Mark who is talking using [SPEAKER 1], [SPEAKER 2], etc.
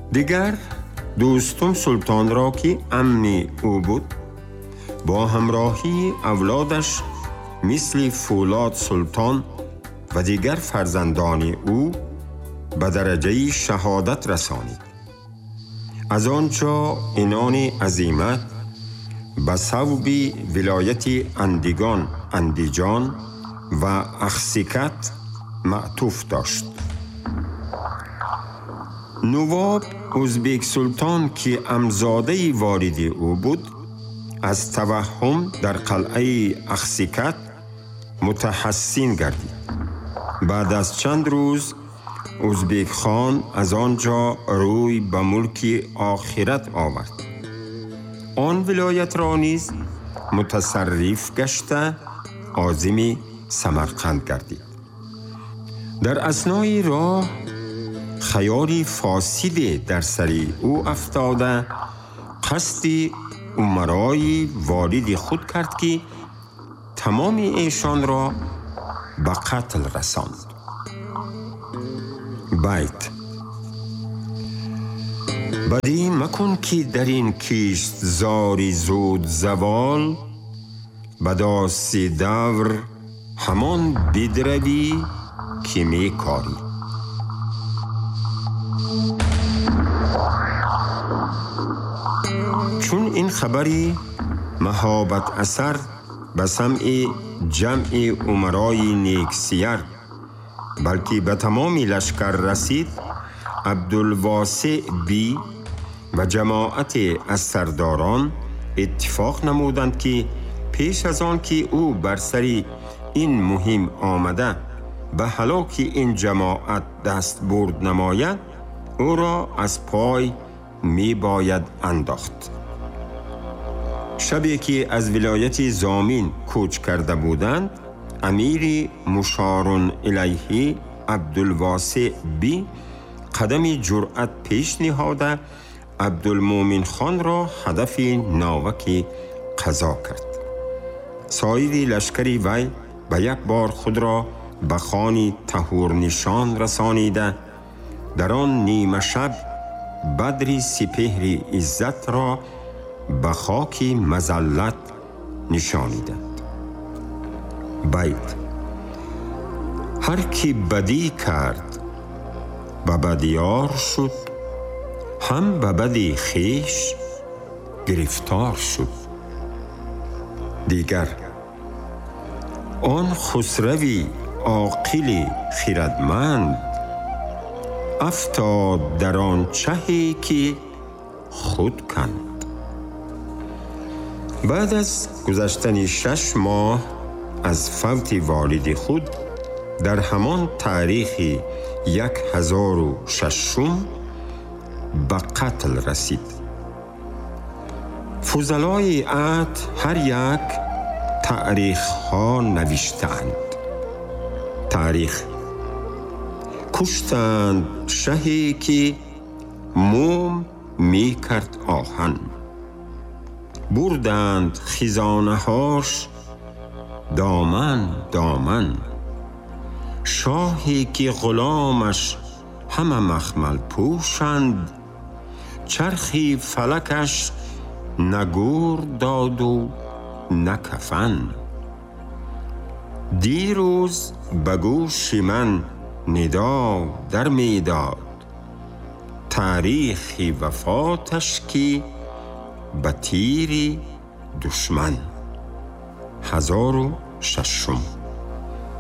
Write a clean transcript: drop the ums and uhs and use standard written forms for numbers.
[SPEAKER 1] دیگر دوستم سلطان را که عمی او بود با همراهی اولادش مثل فولاد سلطان و دیگر فرزندان او به درجه شهادت رسانید. از آنجا عنوان عزیمت به صوب ولایت اندیجان و اخسیکت معطوف داشت. نواب ازبک سلطان که عمزاده والد او بود از توهم در قلعه اخسیکت متحسن گردید. بعد از چند روز ازبک خان از آنجا روی به ملک آخرت آورد. آن ولایت را نیز متصرف گشته عازم سمرقند گردید. در اثنای راه خیالی فاسد در سر او افتاده قصد امرای والد خود کرد که تمام ایشان را به قتل رساند. بیت: بدی مکن که در این کشت زاری زود زوال، بداست دور همان بدروی که می کاری. چون این خبری مهابت اثر به سمع جمع امرای نیکسیر بلکه به تمام لشکر رسید، عبدالواسع بی و جماعت از سرداران اتفاق نمودند که پیش از آن که او بر سر این مهم آمده به هلاک این جماعت دست برد نماید، او را از پای می باید انداخت. شبی که از ولایت زامین کوچ کرده بودند، امیر مشار الیه عبدالواسع بی قدم جرأت پیش نهاده عبدالمومن خان را هدف ناوک قضا کرد. سایر لشکری وی به یک بار خود را به خان طهور نشان رسانیده در آن نیمه شب بدر سپهر عزت را به خاک مذلت نشانیدند. بیت: هر کی بدی کرد به بدیار شد، هم به بدی خویش گرفتار شد. دیگر آن خسروی عاقل خردمند افتاد در آن چهی که خود کند. بعد از گذشتن 6 ماه از فوت والد خود در همان تاریخ 1006 به قتل رسید. فضلای عهد هر یک تاریخ ها نوشتند. تاریخ: کشتند شهی که موم می کرد آهن، بردند خزانه هاش دامن دامن، شاهی که غلامش همه مخمل پوشند، چرخی فلکش نگور داد و نکفن. دیروز به گوش من ندا در میداد، تاریخ وفاتش که به تیر دشمن. 1006